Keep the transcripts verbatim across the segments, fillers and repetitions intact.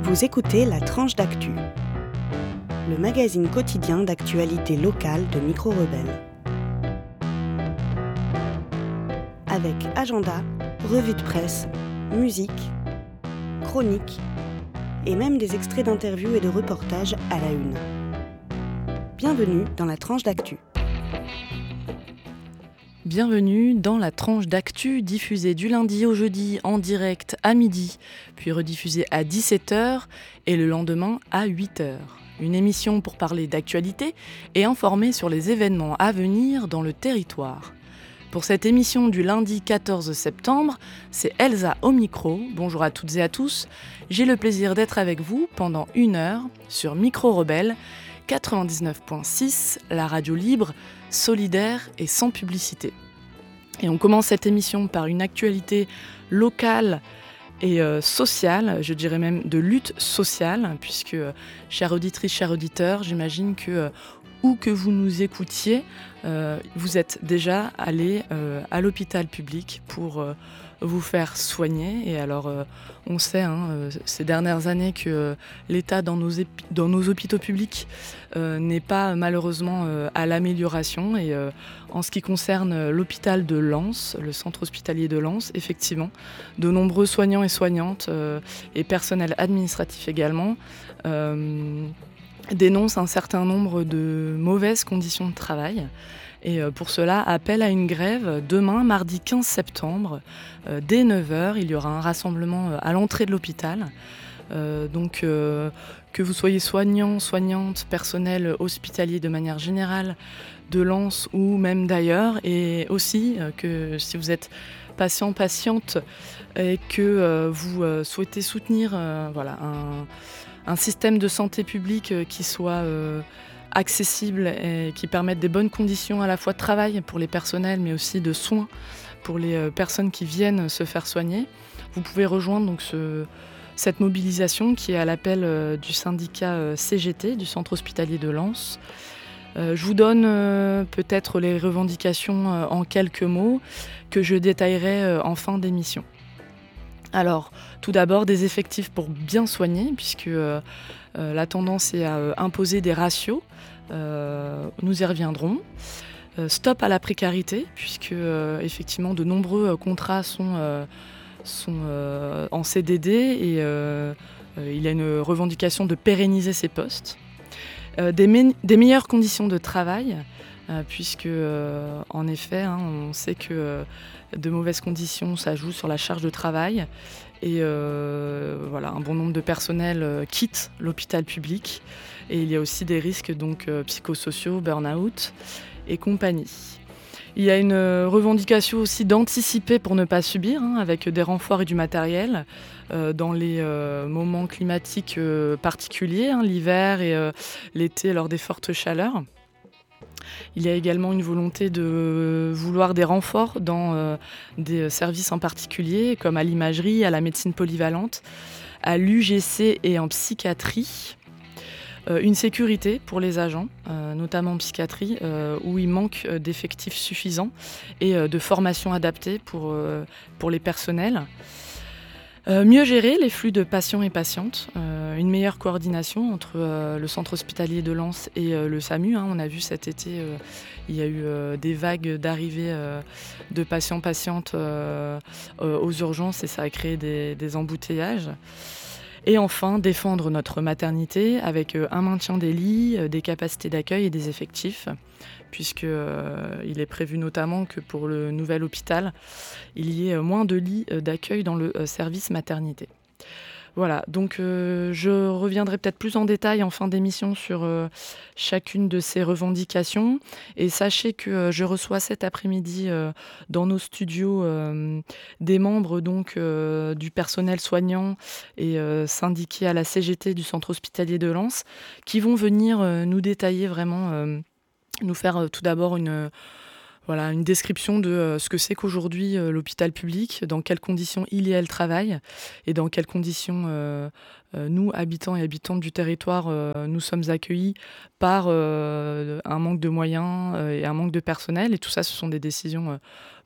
Vous écoutez La Tranche d'Actu, le magazine quotidien d'actualité locale de Micro Rebelle. Avec agenda, revue de presse, musique, chroniques et même des extraits d'interviews et de reportages à la une. Bienvenue dans La Tranche d'Actu. Bienvenue dans La Tranche d'Actu, diffusée du lundi au jeudi en direct à midi, puis rediffusée à dix-sept heures et le lendemain à huit heures. Une émission pour parler d'actualité et informer sur les événements à venir dans le territoire. Pour cette émission du lundi quatorze septembre, c'est Elsa au micro. Bonjour à toutes et à tous. J'ai le plaisir d'être avec vous pendant une heure sur Micro Rebelle quatre-vingt-dix-neuf virgule six, la radio libre, solidaire et sans publicité. Et on commence cette émission par une actualité locale et euh, sociale, je dirais même de lutte sociale, puisque, euh, chère auditrice, chers auditeurs, j'imagine que euh, où que vous nous écoutiez, euh, vous êtes déjà allé euh, à l'hôpital public pour euh, vous faire soigner. Et alors, euh, on sait hein, euh, ces dernières années que euh, l'état dans nos, épi- dans nos hôpitaux publics euh, n'est pas malheureusement euh, à l'amélioration. Et euh, en ce qui concerne euh, l'hôpital de Lens, le centre hospitalier de Lens, effectivement, de nombreux soignants et soignantes euh, et personnel administratif également euh, dénoncent un certain nombre de mauvaises conditions de travail. Et pour cela, appel à une grève demain, mardi quinze septembre, euh, dès neuf heures. Il y aura un rassemblement à l'entrée de l'hôpital. Euh, donc, euh, que vous soyez soignant, soignante, personnel hospitalier de manière générale, de Lens ou même d'ailleurs, et aussi euh, que si vous êtes patient, patiente, et que euh, vous euh, souhaitez soutenir euh, voilà, un un système de santé publique qui soit euh, accessible et qui permette des bonnes conditions à la fois de travail pour les personnels, mais aussi de soins pour les euh, personnes qui viennent se faire soigner. Vous pouvez rejoindre donc ce, cette mobilisation qui est à l'appel euh, du syndicat euh, C G T, du centre hospitalier de Lens. Euh, je vous donne euh, peut-être les revendications euh, en quelques mots que je détaillerai euh, en fin d'émission. Alors, tout d'abord, des effectifs pour bien soigner, puisque euh, euh, la tendance est à euh, imposer des ratios. Euh, nous y reviendrons. Euh, stop à la précarité, puisque euh, effectivement de nombreux euh, contrats sont, euh, sont euh, en C D D et euh, euh, il y a une revendication de pérenniser ces postes. Euh, des, me- des meilleures conditions de travail, euh, puisque euh, en effet, hein, on sait que euh, de mauvaises conditions, ça joue sur la charge de travail. Et euh, voilà, un bon nombre de personnels euh, quittent l'hôpital public. Et il y a aussi des risques donc, euh, psychosociaux, burn-out et compagnie. Il y a une euh, revendication aussi d'anticiper pour ne pas subir, hein, avec des renforts et du matériel euh, dans les euh, moments climatiques euh, particuliers, hein, l'hiver et euh, l'été lors des fortes chaleurs. Il y a également une volonté de vouloir des renforts dans euh, des services en particulier, comme à l'imagerie, à la médecine polyvalente, à l'U G C et en psychiatrie. Euh, une sécurité pour les agents, euh, notamment en psychiatrie, euh, où il manque euh, d'effectifs suffisants et euh, de formation adaptée pour, euh, pour les personnels. Euh, mieux gérer les flux de patients et patientes, euh, une meilleure coordination entre euh, le centre hospitalier de Lens et euh, le SAMU. Hein. On a vu cet été, euh, il y a eu euh, des vagues d'arrivée euh, de patients-patientes euh, euh, aux urgences et ça a créé des, des embouteillages. Et enfin, défendre notre maternité avec euh, un maintien des lits, euh, des capacités d'accueil et des effectifs, puisqu'il euh, est prévu notamment que pour le nouvel hôpital, il y ait euh, moins de lits euh, d'accueil dans le euh, service maternité. Voilà, donc euh, je reviendrai peut-être plus en détail en fin d'émission sur euh, chacune de ces revendications. Et sachez que euh, je reçois cet après-midi euh, dans nos studios euh, des membres donc, euh, du personnel soignant et euh, syndiqués à la C G T du centre hospitalier de Lens qui vont venir euh, nous détailler vraiment, euh, nous faire euh, tout d'abord une... Voilà, une description de euh, ce que c'est qu'aujourd'hui euh, l'hôpital public, dans quelles conditions il et elle travaillent et dans quelles conditions euh, euh, nous, habitants et habitantes du territoire, euh, nous sommes accueillis par euh, un manque de moyens euh, et un manque de personnel. Et tout ça, ce sont des décisions euh,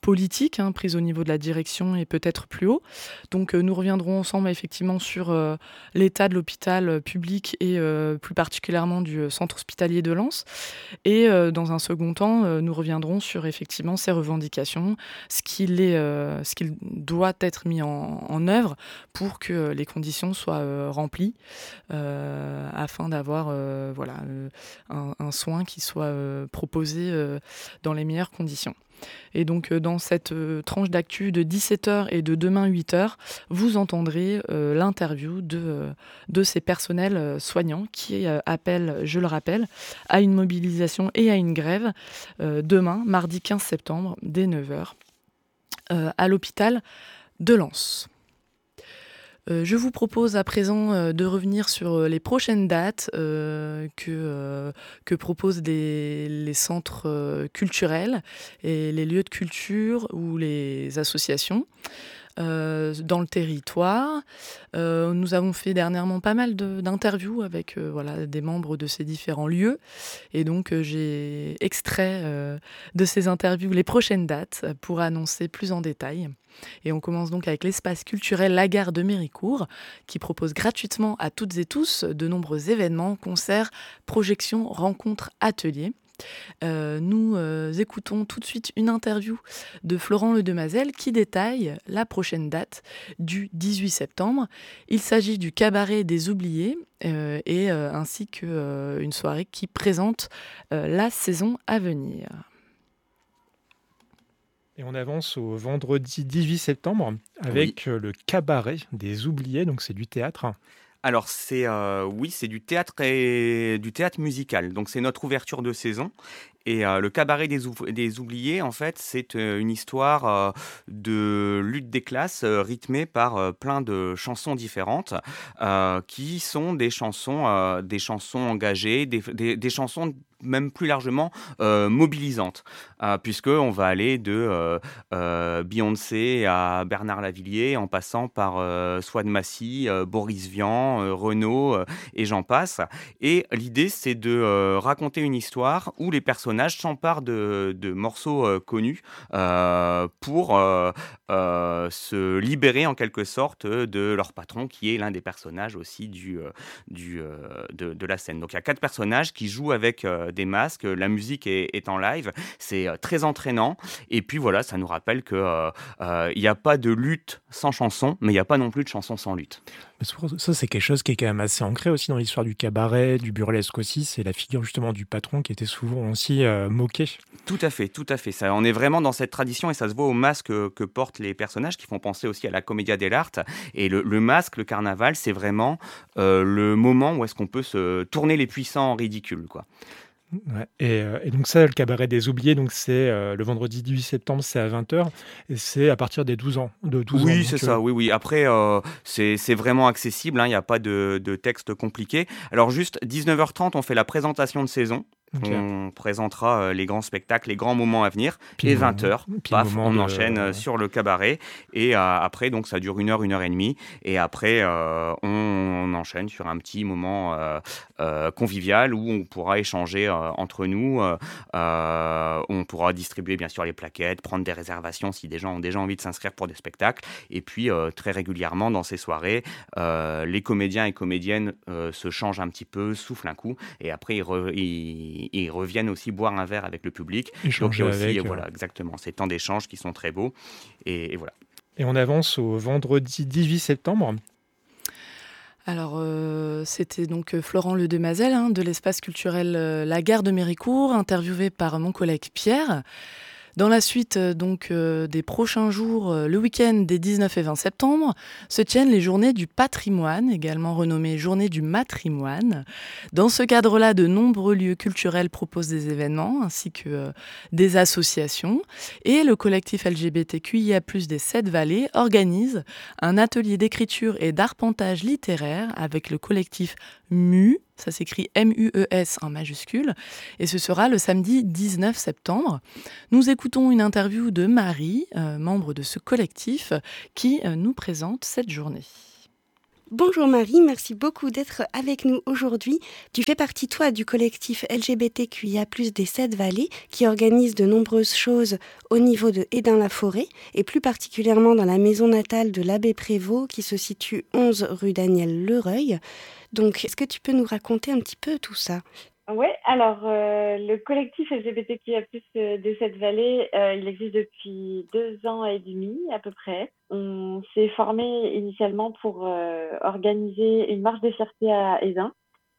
politiques hein, prises au niveau de la direction et peut-être plus haut. Donc euh, nous reviendrons ensemble effectivement sur euh, l'état de l'hôpital euh, public et euh, plus particulièrement du euh, centre hospitalier de Lens. Et euh, dans un second temps, euh, nous reviendrons sur effectivement ces revendications, ce qu'il est, euh, ce qu'il doit être mis en, en œuvre pour que euh, les conditions soient euh, remplies euh, afin d'avoir euh, voilà, euh, un, un soin qui soit euh, proposé euh, dans les meilleures conditions. Et donc, euh, dans cette euh, tranche d'actu de dix-sept heures et de demain huit heures, vous entendrez euh, l'interview de, euh, de ces personnels euh, soignants qui euh, appellent, je le rappelle, à une mobilisation et à une grève euh, demain, mardi quinze septembre, dès neuf heures, euh, à l'hôpital de Lens. Euh, je vous propose à présent euh, de revenir sur euh, les prochaines dates euh, que, euh, que proposent des, les centres euh, culturels et les lieux de culture ou les associations euh, dans le territoire. Euh, nous avons fait dernièrement pas mal de, d'interviews avec euh, voilà, des membres de ces différents lieux et donc euh, j'ai extrait euh, de ces interviews les prochaines dates pour annoncer plus en détail. Et on commence donc avec l'espace culturel La Gare de Méricourt, qui propose gratuitement à toutes et tous de nombreux événements, concerts, projections, rencontres, ateliers. Euh, nous euh, écoutons tout de suite une interview de Florent Ledemazel qui détaille la prochaine date du dix-huit septembre. Il s'agit du Cabaret des Oubliés euh, et euh, ainsi qu'une euh, soirée qui présente euh, la saison à venir. Et on avance au vendredi dix-huit septembre avec oui. le Cabaret des Oubliés, donc c'est du théâtre. Alors c'est euh, oui, c'est du théâtre et du théâtre musical. Donc c'est notre ouverture de saison. Et euh, le Cabaret des, ou- des Oubliés, en fait, c'est euh, une histoire euh, de lutte des classes euh, rythmée par euh, plein de chansons différentes, euh, qui sont des chansons, euh, des chansons engagées, des, des, des chansons même plus largement euh, mobilisantes, euh, puisqu'on va aller de euh, euh, Beyoncé à Bernard Lavilliers, en passant par euh, Swan Massy, euh, Boris Vian, euh, Renaud, euh, et j'en passe. Et l'idée, c'est de euh, raconter une histoire où les personnages s'emparent de, de morceaux euh, connus euh, pour euh, euh, se libérer en quelque sorte de leur patron, qui est l'un des personnages aussi du, euh, du, euh, de, de la scène. Donc il y a quatre personnages qui jouent avec euh, des masques, la musique est, est en live, c'est euh, très entraînant, et puis voilà, ça nous rappelle qu'il euh, euh, n'y a pas de lutte sans chanson, mais il n'y a pas non plus de chanson sans lutte. Ça, c'est quelque chose qui est quand même assez ancré aussi dans l'histoire du cabaret, du burlesque aussi. C'est la figure justement du patron qui était souvent aussi euh, moqué. Tout à fait, tout à fait. Ça, on est vraiment dans cette tradition et ça se voit au masque que, que portent les personnages qui font penser aussi à la commedia dell'arte. Et le, le masque, le carnaval, c'est vraiment euh, le moment où est-ce qu'on peut se tourner les puissants en ridicule, quoi. Ouais. Et, euh, et donc ça, le Cabaret des Oubliés, donc c'est euh, le vendredi dix-huit septembre, c'est à vingt heures, et c'est à partir des douze ans. De douze oui, ans, c'est donc, ça, euh... oui, oui. Après, euh, c'est, c'est vraiment accessible, il hein, n'y a pas de, de texte compliqué. Alors juste, dix-neuf heures trente, on fait la présentation de saison. Okay. On présentera euh, les grands spectacles, les grands moments à venir. Puis et vingt heures, paf, on de... enchaîne euh, sur le cabaret. Et euh, après, donc ça dure une heure, une heure et demie. Et après, euh, on, on enchaîne sur un petit moment euh, euh, convivial où on pourra échanger euh, entre nous. Euh, euh, on pourra distribuer bien sûr les plaquettes, prendre des réservations si des gens ont déjà envie de s'inscrire pour des spectacles. Et puis, euh, très régulièrement dans ces soirées, euh, les comédiens et comédiennes euh, se changent un petit peu, soufflent un coup. Et après, ils... Re- ils ils reviennent aussi boire un verre avec le public. Échanger Donc il y a aussi, avec, voilà, euh... exactement, ces temps d'échange qui sont très beaux. Et, et voilà. Et on avance au vendredi dix-huit septembre. Alors, euh, c'était donc Florent Ledemazel hein, de l'espace culturel euh, La Gare de Méricourt, interviewé par mon collègue Pierre. Dans la suite donc euh, des prochains jours, euh, le week-end des dix-neuf et vingt septembre, se tiennent les journées du patrimoine, également renommées journées du matrimoine. Dans ce cadre-là, de nombreux lieux culturels proposent des événements ainsi que euh, des associations. Et le collectif L G B T Q I A plus, des Sept Vallées organise un atelier d'écriture et d'arpentage littéraire avec le collectif M U, ça s'écrit M U E S en majuscule, et ce sera le samedi dix-neuf septembre. Nous écoutons une interview de Marie, euh, membre de ce collectif, qui euh, nous présente cette journée. Bonjour Marie, merci beaucoup d'être avec nous aujourd'hui. Tu fais partie, toi, du collectif L G B T Q I A plus, des Sept Vallées, qui organise de nombreuses choses au niveau de Hesdin-la-Forêt, et plus particulièrement dans la maison natale de l'abbé Prévost, qui se situe onze rue Daniel Lereuil. Donc, est-ce que tu peux nous raconter un petit peu tout ça ? Oui, alors euh, le collectif L G B T Q I A plus, euh, des Sept Vallées, euh, il existe depuis deux ans et demi à peu près. On s'est formé initialement pour euh, organiser une marche des fiertés à Hesdin.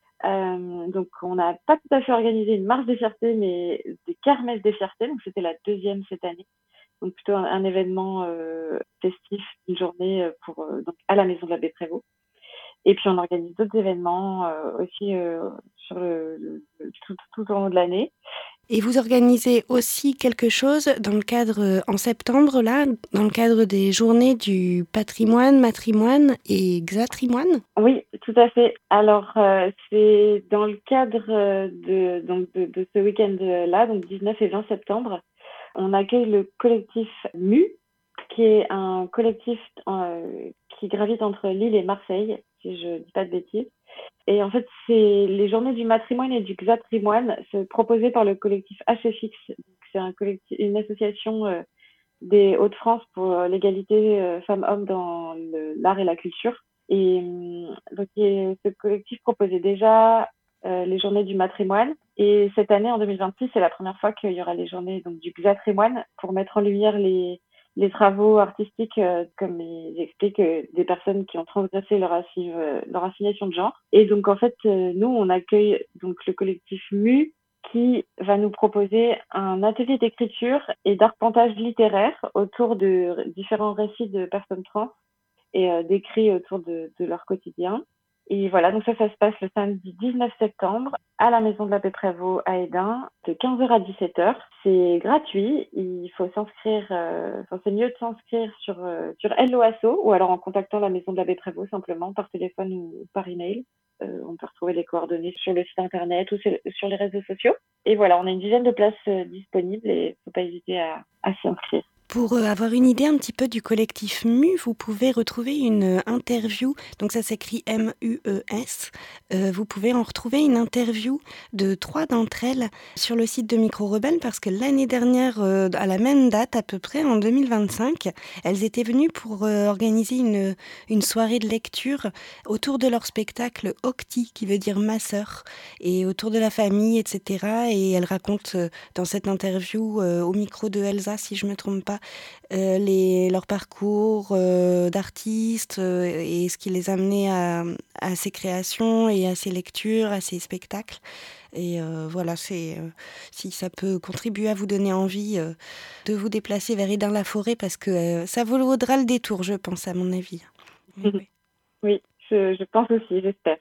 Euh, donc on n'a pas tout à fait organisé une marche des fiertés, mais des kermesses des fiertés. Donc c'était la deuxième cette année. Donc plutôt un, un événement euh, festif, une journée euh, pour euh, donc à la maison de l'abbé Prévost. Et puis on organise d'autres événements euh, aussi euh, sur le, le, le- tout, tout au long de l'année. Et vous organisez aussi quelque chose dans le cadre, euh, en septembre, là, dans le cadre des journées du patrimoine, matrimoine et xatrimoine ? Oui, tout à fait. Alors euh, c'est dans le cadre euh, de, donc de, de ce week-end-là, donc dix-neuf et vingt septembre, on accueille le collectif M U, qui est un collectif euh, qui gravite entre Lille et Marseille, si je dis pas de bêtises. Et en fait, c'est les journées du matrimoine et du xatrimoine, c'est proposé par le collectif H F X. Donc, c'est un collectif, une association euh, des Hauts-de-France pour euh, l'égalité euh, femmes-hommes dans le- l'art et la culture. Et euh, donc, et ce collectif proposait déjà euh, les journées du matrimoine. Et cette année, en deux mille vingt-six, c'est la première fois qu'il y aura les journées donc, du xatrimoine pour mettre en lumière les, les travaux artistiques, euh, comme ils expliquent, euh, des personnes qui ont transgressé leur, assi- euh, leur assignation de genre. Et donc, en fait, euh, nous, on accueille donc le collectif M U qui va nous proposer un atelier d'écriture et d'arpentage littéraire autour de r- différents récits de personnes trans et euh, d'écrits autour de, de leur quotidien. Et voilà, donc ça, ça se passe le samedi dix-neuf septembre à la maison de l'abbé Prévost à Hesdin, de quinze heures à dix-sept heures. C'est gratuit, il faut s'inscrire, euh, enfin, c'est mieux de s'inscrire sur, euh, sur Hello Asso ou alors en contactant la maison de l'abbé Prévost simplement par téléphone ou par email. Euh, on peut retrouver les coordonnées sur le site internet ou sur sur les réseaux sociaux. Et voilà, on a une dizaine de places euh, disponibles et il ne faut pas hésiter à, à s'y inscrire. Pour euh, avoir une idée un petit peu du collectif M U, vous pouvez retrouver une euh, interview, donc ça s'écrit M U E S. Euh, vous pouvez en retrouver une interview de trois d'entre elles sur le site de Micro Rebelle parce que l'année dernière, euh, à la même date à peu près, en deux mille vingt-cinq, elles étaient venues pour euh, organiser une, une soirée de lecture autour de leur spectacle Octi, qui veut dire ma sœur, et autour de la famille, et cetera. Et elles racontent euh, dans cette interview euh, au micro de Elsa, si je ne me trompe pas, euh, les, leur parcours euh, d'artistes euh, et ce qui les a amenés à, à ces créations et à ces lectures, à ces spectacles. Et euh, voilà, c'est, euh, si ça peut contribuer à vous donner envie euh, de vous déplacer vers Hesdin-la-Forêt, parce que euh, ça vous vaudra le détour, je pense, à mon avis. Mais ouais. Oui, je, je pense aussi, j'espère.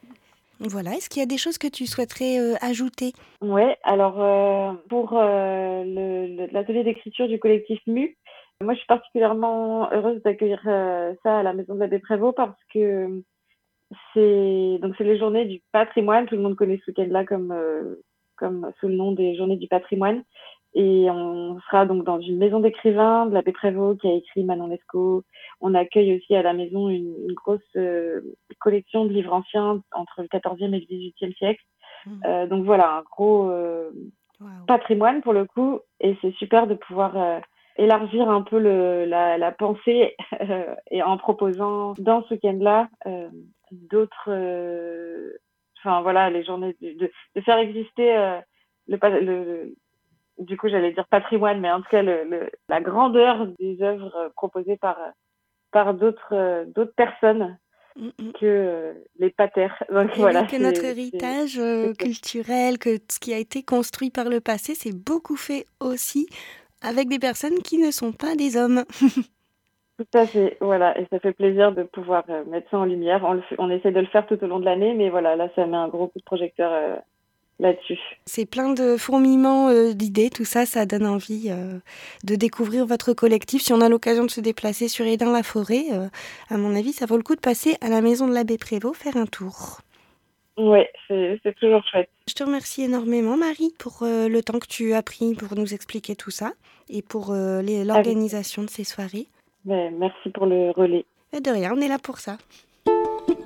Voilà, est-ce qu'il y a des choses que tu souhaiterais euh, ajouter ? Ouais, alors euh, pour euh, le, le- l'atelier d'écriture du collectif M U, moi je suis particulièrement heureuse d'accueillir euh, ça à la maison de l'abbé Prévost parce que c'est donc c'est les journées du patrimoine. Tout le monde connaît ce week-end-là comme euh, comme sous le nom des journées du patrimoine. Et on sera donc dans une maison d'écrivains de l'abbé Prévost qui a écrit Manon Lescaut. On accueille aussi à la maison une, une grosse euh, collection de livres anciens entre le quatorzième et le dix-huitième siècle. Euh, donc voilà, un gros euh, Waouh. patrimoine pour le coup. Et c'est super de pouvoir euh, élargir un peu le, la, la pensée euh, et en proposant dans ce week-end-là euh, d'autres, euh, enfin voilà, les journées de, de, de faire exister euh, le, pa- le, le- du coup j'allais dire patrimoine, mais en tout cas le, le, la grandeur des œuvres euh, proposées par par d'autres euh, d'autres personnes Mm, mm. que euh, les patères. Donc Et voilà, oui, que c'est notre c'est héritage c'est euh, cool. culturel, que ce qui a été construit par le passé, c'est beaucoup fait aussi avec des personnes qui ne sont pas des hommes. Tout à fait, voilà, et ça fait plaisir de pouvoir euh, mettre ça en lumière. On, le fait- on essaie de le faire tout au long de l'année, mais voilà, là, ça met un gros coup de projecteur euh, là-dessus. C'est plein de fourmillements euh, d'idées, tout ça, ça donne envie euh, de découvrir votre collectif. Si on a l'occasion de se déplacer sur Hesdin-la-Forêt, euh, à mon avis, ça vaut le coup de passer à la maison de l'abbé Prévost, faire un tour. Ouais, c'est c'est toujours chouette. Je te remercie énormément, Marie, pour euh, le temps que tu as pris pour nous expliquer tout ça et pour euh, les- Avec, l'organisation de ces soirées. mais merci pour le relais. Et de rien, on est là pour ça.